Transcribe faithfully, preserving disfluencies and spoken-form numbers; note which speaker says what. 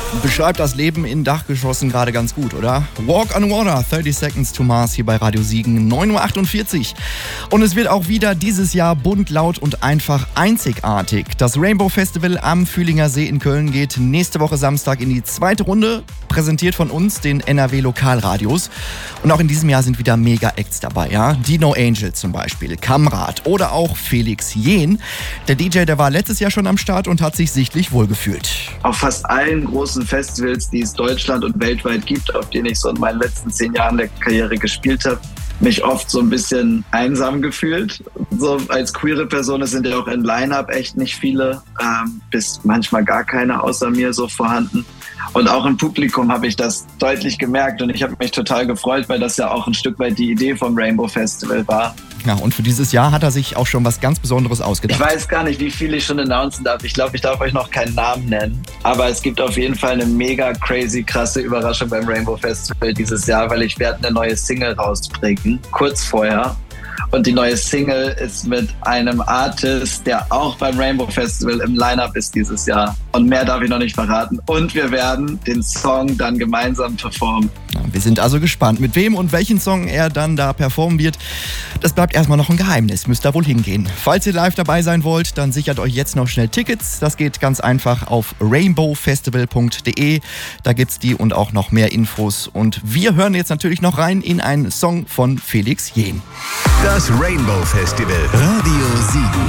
Speaker 1: Beschreibt das Leben in Dachgeschossen gerade ganz gut, oder? Walk on Water, thirty Seconds to Mars hier bei Radio Siegen, neun Uhr achtundvierzig. Und es wird auch wieder dieses Jahr bunt, laut und einfach einzigartig. Das Rainbow Festival am Fühlinger See in Köln geht nächste Woche Samstag in die zweite Runde, präsentiert von uns, den N R W Lokalradios. Und auch in diesem Jahr sind wieder Mega-Acts dabei, ja? Die No Angels zum Beispiel, Kamrat oder auch Felix Jähn. Der D J, der war letztes Jahr schon am Start und hat sich sichtlich wohlgefühlt.
Speaker 2: Auf fast allen großen Festivals, die es Deutschland und weltweit gibt, auf denen ich so in meinen letzten zehn Jahren der Karriere gespielt habe, mich oft so ein bisschen einsam gefühlt. So als queere Person sind ja auch in Line-Up echt nicht viele, ähm, bis manchmal gar keine außer mir so vorhanden. Und auch im Publikum habe ich das deutlich gemerkt und ich habe mich total gefreut, weil das ja auch ein Stück weit die Idee vom Rainbow Festival war.
Speaker 1: Ja, und für dieses Jahr hat er sich auch schon was ganz Besonderes ausgedacht.
Speaker 2: Ich weiß gar nicht, wie viel ich schon announcen darf. Ich glaube, ich darf euch noch keinen Namen nennen. Aber es gibt auf jeden Fall eine mega crazy, krasse Überraschung beim Rainbow Festival dieses Jahr, weil ich werde eine neue Single rausbringen, kurz vorher. Und die neue Single ist mit einem Artist, der auch beim Rainbow Festival im Line-Up ist dieses Jahr. Und mehr darf ich noch nicht verraten. Und wir werden den Song dann gemeinsam performen.
Speaker 1: Wir sind also gespannt, mit wem und welchen Song er dann da performen wird. Das bleibt erstmal noch ein Geheimnis, müsst ihr wohl hingehen. Falls ihr live dabei sein wollt, dann sichert euch jetzt noch schnell Tickets. Das geht ganz einfach auf rainbow festival punkt de. Da gibt's die und auch noch mehr Infos. Und wir hören jetzt natürlich noch rein in einen Song von Felix Jähn.
Speaker 3: Das Rainbow Festival. Radio Siegen.